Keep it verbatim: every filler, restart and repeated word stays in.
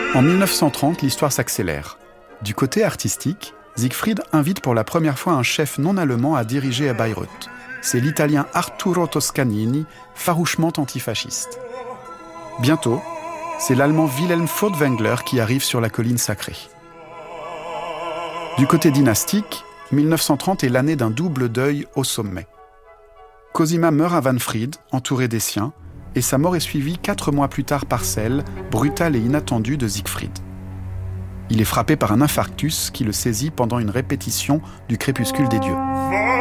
En mille neuf cent trente, l'histoire s'accélère. Du côté artistique, Siegfried invite pour la première fois un chef non allemand à diriger à Bayreuth. C'est l'Italien Arturo Toscanini, farouchement antifasciste. Bientôt, c'est l'Allemand Wilhelm Furtwängler qui arrive sur la colline sacrée. Du côté dynastique, mille neuf cent trente est l'année d'un double deuil au sommet. Cosima meurt à Wahnfried, entouré des siens, et sa mort est suivie quatre mois plus tard par celle, brutale et inattendue, de Siegfried. Il est frappé par un infarctus qui le saisit pendant une répétition du Crépuscule des dieux.